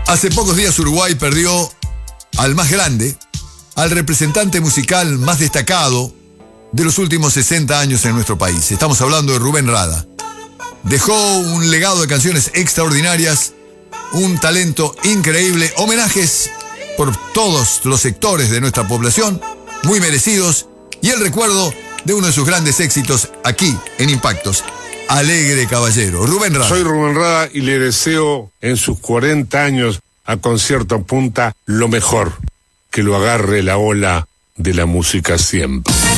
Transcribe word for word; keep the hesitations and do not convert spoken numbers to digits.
Hace pocos días Uruguay perdió al más grande, al representante musical más destacado de los últimos sesenta años en nuestro país. Estamos hablando de Rubén Rada. Dejó un legado de canciones extraordinarias, un talento increíble, homenajes por todos los sectores de nuestra población, muy merecidos, y el recuerdo de uno de sus grandes éxitos aquí en Impactos, Alegre Caballero. Rubén Rada. Soy Rubén Rada y le deseo en sus cuarenta años a Concierto Punta lo mejor, que lo agarre la ola de la música siempre.